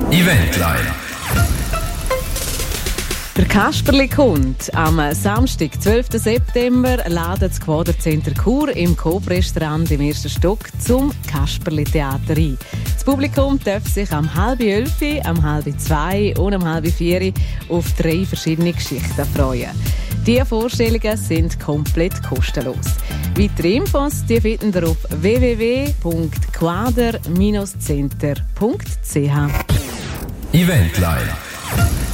Eventline. Der Kasperli kommt. Am Samstag, 12. September, ladet das Quadercenter Chur im Coop-Restaurant im ersten Stock zum Kasperli-Theater ein. Das Publikum darf sich am 11:30, am 11:30 und am 11:40 auf 3 verschiedene Geschichten freuen. Diese Vorstellungen sind komplett kostenlos. Weitere Infos finden ihr auf www.quader-center.ch. Eventline.